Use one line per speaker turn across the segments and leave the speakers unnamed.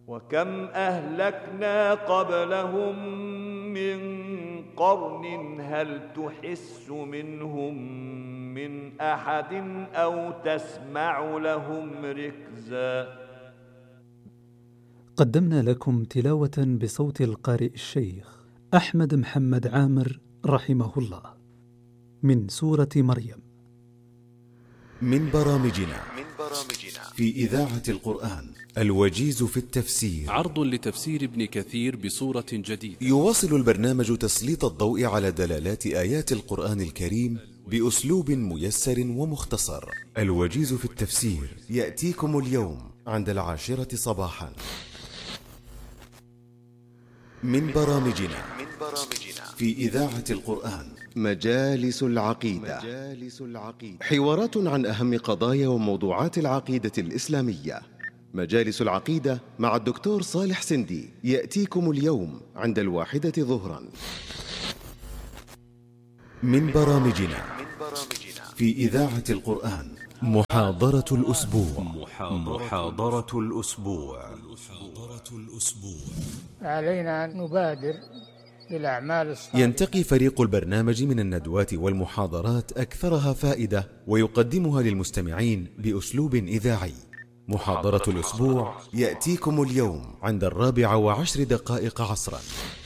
وكم أهلكنا قبلهم من قرن هل تحس منهم من أحد أو تسمع لهم ركزا.
قدمنا لكم تلاوة بصوت القارئ الشيخ أحمد محمد عامر رحمه الله من سورة مريم.
من برامجنا في إذاعة القرآن الوجيز في التفسير،
عرض لتفسير ابن كثير بصورة جديدة.
يواصل البرنامج تسليط الضوء على دلالات آيات القرآن الكريم بأسلوب ميسر ومختصر. الوجيز في التفسير يأتيكم اليوم عند 10 صباحا. من برامجنا في إذاعة القرآن مجالس العقيدة، حوارات عن أهم قضايا وموضوعات العقيدة الإسلامية. مجالس العقيدة مع الدكتور صالح سندي يأتيكم اليوم عند 1 ظهرا. من برامجنا في إذاعة القرآن محاضرة الأسبوع.
علينا أن نبادر بالأعمال الصالحة.
ينتقي فريق البرنامج من الندوات والمحاضرات أكثرها فائدة ويقدمها للمستمعين بأسلوب إذاعي. محاضرة الأسبوع يأتيكم اليوم عند 4:10 عصرا.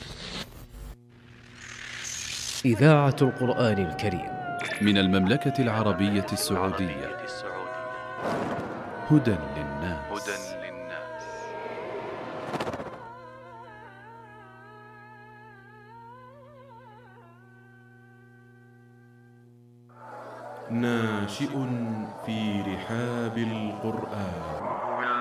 إذاعة القرآن الكريم
من المملكة العربية السعودية. هدى للناس.
ناشئ في رحاب القرآن.